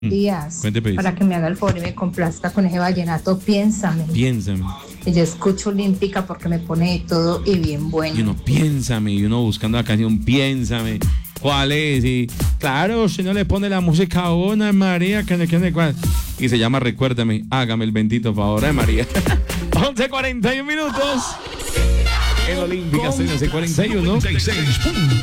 días Cuente, pues. para que me haga el favor y me complazca con ese vallenato, piénsame. Piénsame. Y yo escucho Olímpica porque me pone de todo y bien bueno. Y uno, piénsame. Y uno buscando la canción, piénsame. ¿Cuál es? Y claro, si no le pone la música a una, María, que le cuál. Y se llama Recuérdame. Hágame el bendito favor, María. 11:41 minutos. En Olímpica, 41.